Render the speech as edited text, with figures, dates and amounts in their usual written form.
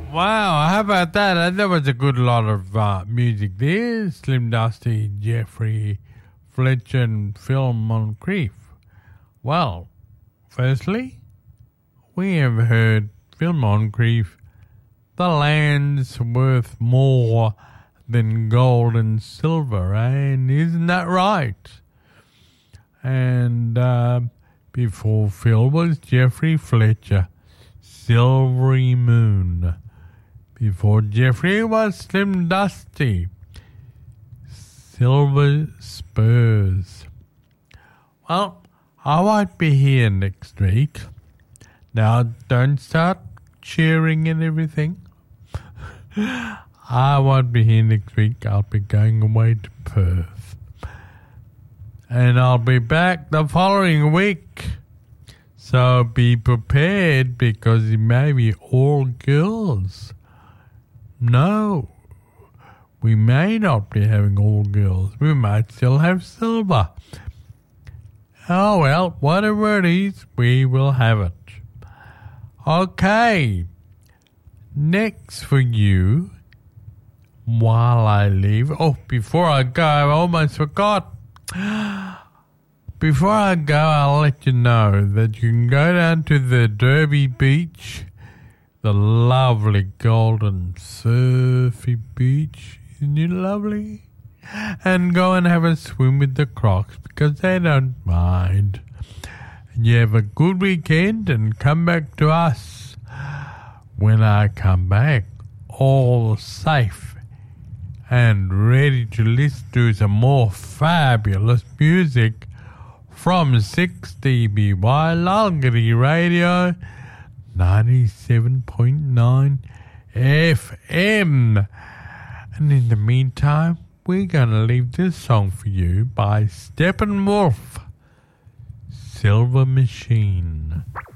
Wow, how about that? That was a good lot of music there. Slim Dusty, Jeffrey Fletcher, and Phil Moncrief. Well, firstly, we have heard Phil Moncrief, The Land's Worth More Than Gold and Silver, and isn't that right? And before Phil was Jeffrey Fletcher, Silvery Moon. Before Jeffrey was Slim Dusty, Silver Spurs. Well, I won't be here next week. Now, don't start cheering and everything. I won't be here next week. I'll be going away to Perth. And I'll be back the following week. So be prepared, because it may be all girls. No, we may not be having all girls. We might still have silver. Oh well, whatever it is, we will have it. Okay, next for you, while I leave. Oh, before I go, I almost forgot. Before I go, I'll let you know that you can go down to the Derby Beach, the lovely golden surfy beach. Isn't it lovely? And go and have a swim with the Crocs, because they don't mind. And you have a good weekend and come back to us when I come back, all safe and ready to listen to some more fabulous music from 6DBY Lalgiri Radio 97.9 FM. And in the meantime, we're going to leave this song for you by Steppenwolf, Silver Machine.